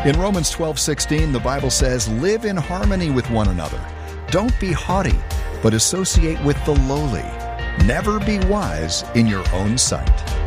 In Romans 12:16, the Bible says, "Live in harmony with one another. Don't be haughty, but associate with the lowly. Never be wise in your own sight."